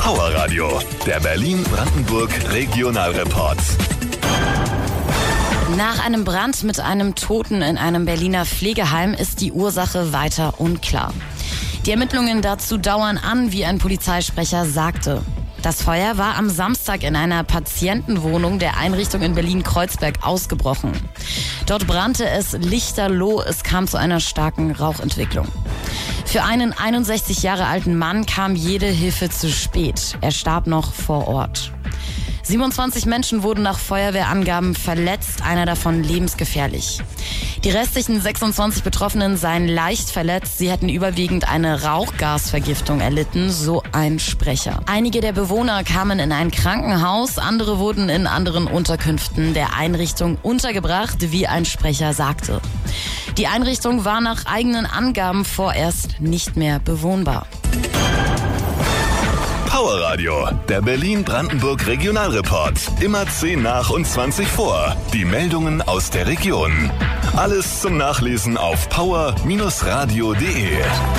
Power Radio, der Berlin-Brandenburg Regionalreport. Nach einem Brand mit einem Toten in einem Berliner Pflegeheim ist die Ursache weiter unklar. Die Ermittlungen dazu dauern an, wie ein Polizeisprecher sagte. Das Feuer war am Samstag in einer Patientenwohnung der Einrichtung in Berlin-Kreuzberg ausgebrochen. Dort brannte es lichterloh, es kam zu einer starken Rauchentwicklung. Für einen 61 Jahre alten Mann kam jede Hilfe zu spät. Er starb noch vor Ort. 27 Menschen wurden nach Feuerwehrangaben verletzt, einer davon lebensgefährlich. Die restlichen 26 Betroffenen seien leicht verletzt. Sie hätten überwiegend eine Rauchgasvergiftung erlitten, so ein Sprecher. Einige der Bewohner kamen in ein Krankenhaus, andere wurden in anderen Unterkünften der Einrichtung untergebracht, wie ein Sprecher sagte. Die Einrichtung war nach eigenen Angaben vorerst nicht mehr bewohnbar. Power Radio, der Berlin-Brandenburg Regionalreport. Immer 10 nach und 20 vor. Die Meldungen aus der Region. Alles zum Nachlesen auf power-radio.de.